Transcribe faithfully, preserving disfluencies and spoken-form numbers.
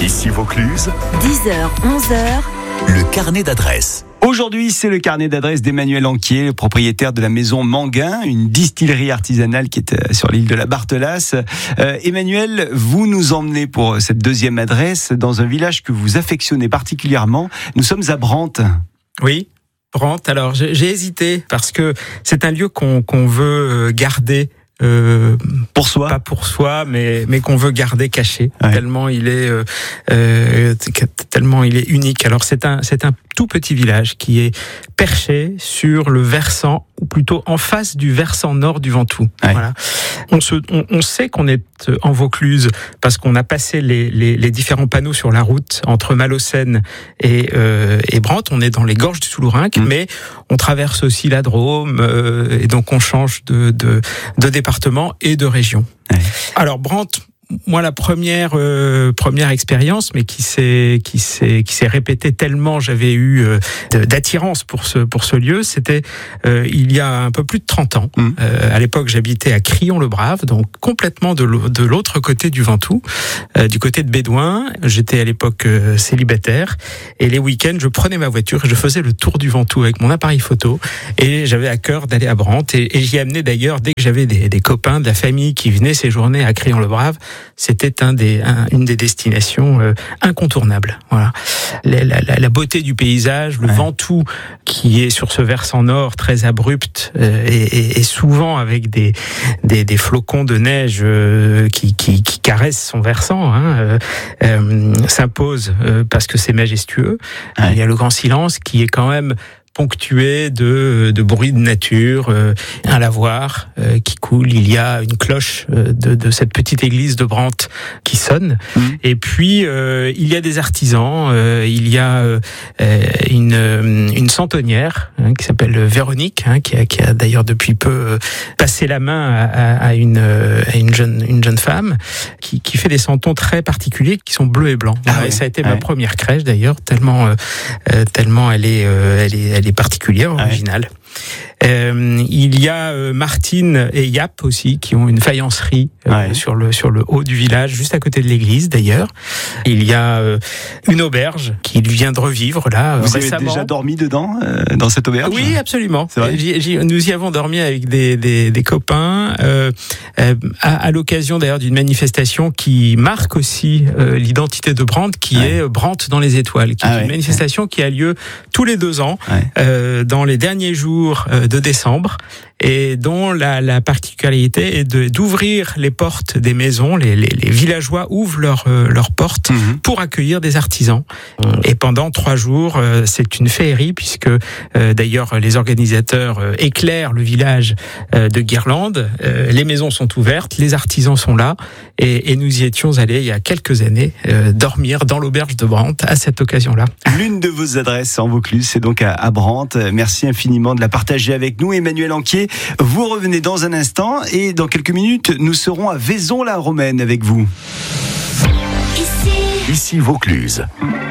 Ici Vaucluse, dix heures, onze heures, le carnet d'adresses. Aujourd'hui, c'est le carnet d'adresses d'Emmanuel Anquier, le propriétaire de la maison Manguin, une distillerie artisanale qui est sur l'île de la Barthelasse. Euh, Emmanuel, vous nous emmenez pour cette deuxième adresse dans un village que vous affectionnez particulièrement. Nous sommes à Brantes. Oui, Brantes. Alors, j'ai, j'ai hésité parce que c'est un lieu qu'on, qu'on veut garder. Euh, pour soi, pas pour soi, mais mais qu'on veut garder caché. Ouais. Tellement il est euh, euh, tellement il est unique. Alors c'est un c'est un tout petit village qui est perché sur le versant, ou plutôt en face du versant nord du Ventoux. Ouais. Voilà. On se on, on sait qu'on est en Vaucluse parce qu'on a passé les les, les différents panneaux sur la route entre Malaucène et euh, et Brantes. On est dans les gorges du Toulourenc, mmh. mais on traverse aussi la Drôme euh, et donc on change de de de département et de région. Ouais. Alors Brantes, moi la première euh, première expérience, mais qui s'est qui s'est qui s'est répétée tellement j'avais eu euh, d'attirance pour ce pour ce lieu, c'était euh, il y a un peu plus de trente ans. Mmh. Euh, à l'époque, j'habitais à Crillon-le-Brave, donc complètement de de l'autre côté du Ventoux, euh, du côté de Bédouin. J'étais à l'époque euh, célibataire et les week-ends, je prenais ma voiture et je faisais le tour du Ventoux avec mon appareil photo et j'avais à cœur d'aller à Brantes et, et j'y amenais d'ailleurs dès que j'avais des, des copains de la famille qui venaient séjourner à Crillon-le-Brave. C'était un des, un, une des destinations euh, incontournables. Voilà, la, la, la beauté du paysage, le ouais. Ventoux qui est sur ce versant nord très abrupt euh, et, et, et souvent avec des, des, des flocons de neige euh, qui, qui, qui caressent son versant, hein, euh, euh, s'impose euh, parce que c'est majestueux. Ouais. Il y a le grand silence qui est quand même ponctué de, de bruits de nature, euh, un lavoir euh, qui coule, il y a une cloche euh, de, de cette petite église de Brantes qui sonne, mmh. et puis euh, il y a des artisans, euh, il y a euh, une, une centenière hein, qui s'appelle Véronique, hein, qui, a, qui a d'ailleurs depuis peu euh, passé la main à, à, à, une, à une, jeune, une jeune femme qui, qui fait des santons très particuliers qui sont bleus et blancs. Ah, ouais, ça a été ouais. ma première crèche d'ailleurs, tellement, euh, tellement elle est, euh, elle est, elle est particulière, originale. Ouais. Euh, il y a euh, Martine et Yap aussi qui ont une faïencerie euh, ouais. sur le sur le haut du village, juste à côté de l'église d'ailleurs. Il y a euh, une auberge qui vient de revivre là. Vous récemment. avez déjà dormi dedans euh, dans cette auberge? Oui, absolument. C'est vrai. J'y, j'y, nous y avons dormi avec des des, des copains euh, euh, à, à l'occasion d'ailleurs d'une manifestation qui marque aussi euh, l'identité de Brantes, qui ouais. est Brantes dans les étoiles, qui ah est ouais. une manifestation ouais. qui a lieu tous les deux ans ouais. euh, dans les derniers jours euh, de décembre et dont la, la particularité est de, d'ouvrir les portes des maisons. Les, les, les villageois ouvrent leurs euh, leurs portes mmh. pour accueillir des artisans. Et pendant trois jours, euh, c'est une féerie puisque euh, d'ailleurs les organisateurs euh, éclairent le village euh, de guirlandes. Euh, les maisons sont ouvertes, les artisans sont là et, et nous y étions allés il y a quelques années euh, dormir dans l'auberge de Brantes à cette occasion-là. L'une de vos adresses en Vaucluse, c'est donc à, à Brantes. Merci infiniment de la partager avec nous, Emmanuel Anquier. Vous revenez dans un instant et dans quelques minutes, nous serons à Vaison-la-Romaine avec vous. Ici, Ici Vaucluse.